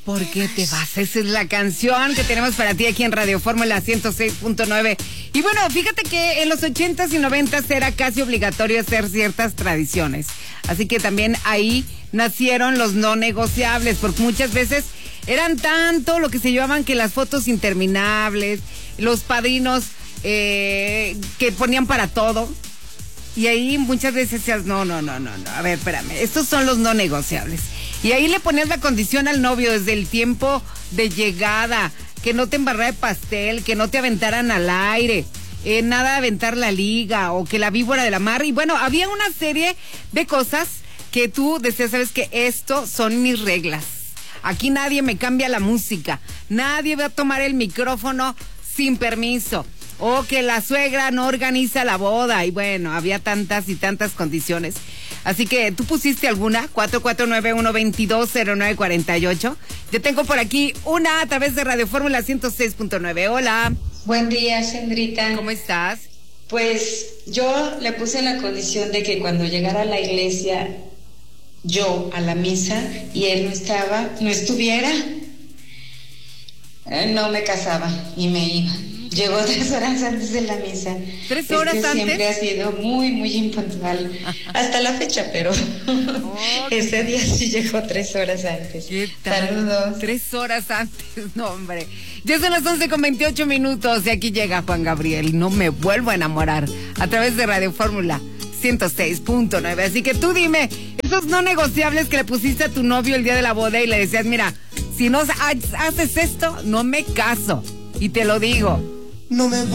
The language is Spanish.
¿Por qué te vas? Esa es la canción que tenemos para ti aquí en Radio Fórmula 106.9. Y bueno, fíjate que en los 80s y 90s era casi obligatorio hacer ciertas tradiciones. Así que también ahí nacieron los no negociables, porque muchas veces eran tanto lo que se llamaban que las fotos interminables, los padrinos que ponían para todo. Y ahí muchas veces decías, no, a ver, espérame, estos son los no negociables. Y ahí le ponías la condición al novio desde el tiempo de llegada, que no te embarrara de pastel, que no te aventaran al aire, nada de aventar la liga o que la víbora de la mar. Y bueno, había una serie de cosas que tú decías, sabes que esto son mis reglas. Aquí nadie me cambia la música, nadie va a tomar el micrófono sin permiso. O que la suegra no organiza la boda. Y bueno, había tantas y tantas condiciones. Así que, ¿tú pusiste alguna? 449-122-0948. Yo tengo por aquí una a través de Radio Fórmula 106.9. Hola. Buen día, Sandrita. ¿Cómo estás? Pues yo le puse la condición de que cuando llegara a la iglesia, yo a la misa, y él no estuviera, no me casaba y me iba. Llegó 3 horas antes de la misa. 3 horas antes. Siempre ha sido muy, muy impuntual. Hasta la fecha, pero ese día sí llegó 3 horas antes. ¿Qué tal? Saludos. 3 horas antes, no, hombre. Ya son las 11:28 y aquí llega Juan Gabriel. No me vuelvo a enamorar. A través de Radio Fórmula 106.9. Así que tú dime, esos no negociables que le pusiste a tu novio el día de la boda y le decías, mira, si no haces esto, no me caso. Y te lo digo. No me